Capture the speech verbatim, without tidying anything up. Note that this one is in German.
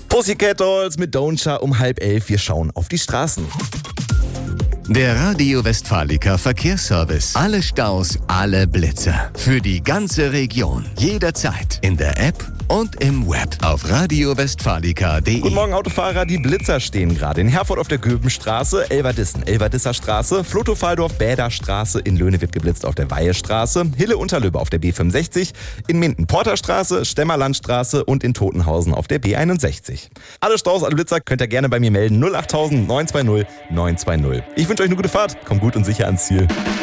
Pussycat Dolls mit Don'tcha um halb elf. Wir schauen auf die Straßen. Der Radio Westfalica Verkehrsservice. Alle Staus, alle Blitzer. Für die ganze Region. Jederzeit. In der App und im Web. Auf radio westfalica punkt de. Guten Morgen, Autofahrer. Die Blitzer stehen gerade in Herford auf der Göbenstraße, Elverdissen, Elverdisser Straße, Flottofaldorf, Bäderstraße, in Löhne wird geblitzt auf der Weihestraße, Hille Unterlöbe auf der B fünfundsechzig, in Minden Porterstraße, Stemmerlandstraße und in Totenhausen auf der B einundsechzig. Alle Staus, alle Blitzer könnt ihr gerne bei mir melden. null acht null null neun zwei null neun zwei null. Ich wünsche euch eine gute Fahrt. Kommt gut und sicher ans Ziel.